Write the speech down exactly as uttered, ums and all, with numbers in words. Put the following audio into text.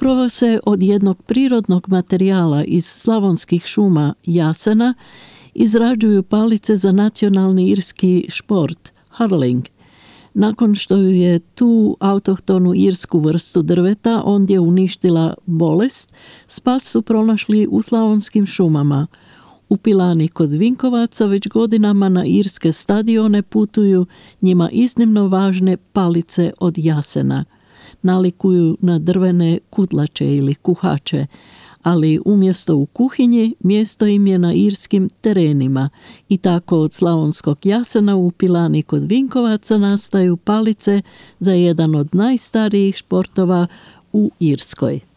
Upravo se od jednog prirodnog materijala iz slavonskih šuma jasena izrađuju palice za nacionalni irski šport, hurling. Nakon što ju je tu autohtonu irsku vrstu drveta ondje uništila bolest, spas su pronašli u slavonskim šumama. U Pilani kod Vinkovaca već godinama na irske stadione putuju njima iznimno važne palice od jasena. Nalikuju na drvene kudlače ili kuhače, ali umjesto u kuhinji mjesto im je na irskim terenima i tako od slavonskog jasena u Pilani kod Vinkovaca nastaju palice za jedan od najstarijih športova u Irskoj.